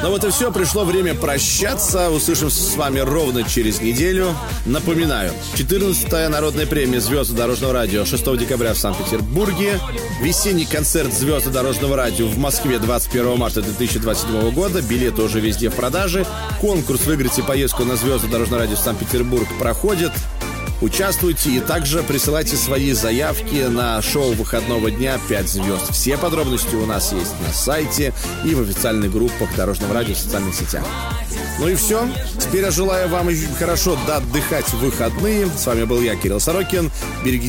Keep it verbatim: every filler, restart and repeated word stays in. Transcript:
Ну вот и все, пришло время прощаться. Услышимся с вами ровно через неделю. Напоминаю, четырнадцатая народная премия «Звезды дорожного радио» шестого декабря в Санкт-Петербурге. Весенний концерт «Звезды дорожного радио» в Москве двадцать первого марта две тысячи двадцать седьмого года. Билеты уже везде в продаже. Конкурс «Выиграйте поездку на «Звезды дорожного радио» в Санкт-Петербург» проходит. Участвуйте и также присылайте свои заявки на шоу выходного дня «пять звезд». Все подробности у нас есть на сайте и в официальных группах Дорожного радио в социальных сетях. Ну и все. Теперь я желаю вам хорошо доотдыхать в выходные. С вами был я, Кирилл Сорокин. Берегите